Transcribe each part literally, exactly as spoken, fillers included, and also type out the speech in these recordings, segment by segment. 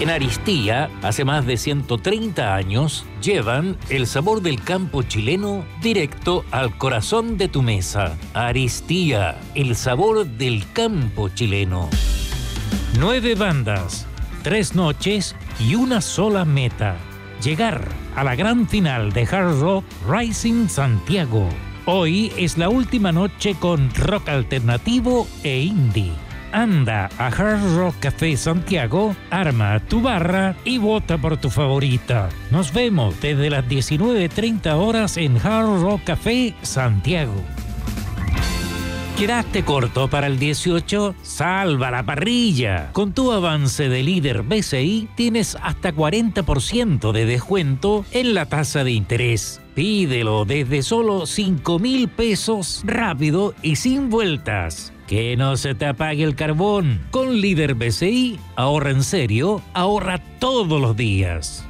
En Aristía, hace más de ciento treinta años, llevan el sabor del campo chileno directo al corazón de tu mesa. Aristía, el sabor del campo chileno. Nueve bandas, tres noches y una sola meta. Llegar a la gran final de Hard Rock Rising Santiago. Hoy es la última noche con rock alternativo e indie. Anda a Hard Rock Café Santiago, arma tu barra y vota por tu favorita. Nos vemos desde las diecinueve treinta horas en Hard Rock Café Santiago. ¿Quedaste corto para el dieciocho? ¡Salva la parrilla! Con tu avance de líder B C I tienes hasta cuarenta por ciento de descuento en la tasa de interés. Pídelo desde solo cinco mil pesos, rápido y sin vueltas. Que no se te apague el carbón. Con Líder B C I, ahorra en serio, ahorra todos los días.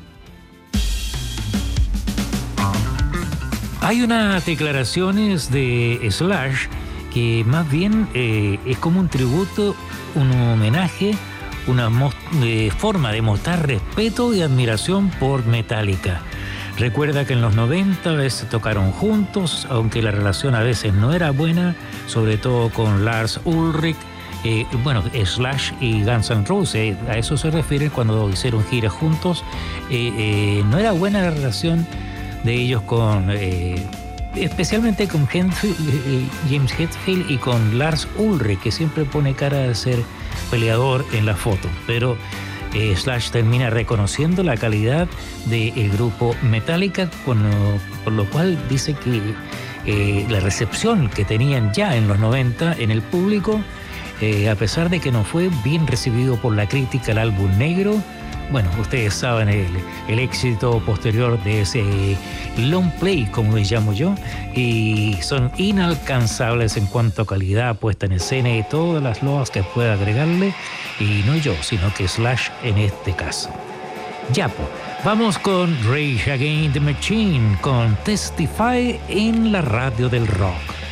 Hay unas declaraciones de Slash que más bien eh, es como un tributo, un homenaje, una most- eh, forma de mostrar respeto y admiración por Metallica. Recuerda que en los noventa a veces tocaron juntos, aunque la relación a veces no era buena, sobre todo con Lars Ulrich, eh, bueno, Slash y Guns N' Roses, a eso se refiere cuando hicieron giras juntos. Eh, eh, no era buena la relación de ellos con, eh, especialmente con Hetfield, eh, James Hetfield y con Lars Ulrich, que siempre pone cara de ser peleador en la foto, pero Eh, Slash termina reconociendo la calidad del grupo Metallica, con lo, por lo cual dice que eh, la recepción que tenían ya en los noventa en el público, eh, a pesar de que no fue bien recibido por la crítica el álbum negro, bueno, ustedes saben el, el éxito posterior de ese long play, como le llamo yo, y son inalcanzables en cuanto a calidad, puesta en escena y todas las loas que pueda agregarle, y no yo, sino que Slash en este caso. Ya, pues, vamos con Rage Against the Machine, con Testify en la radio del rock.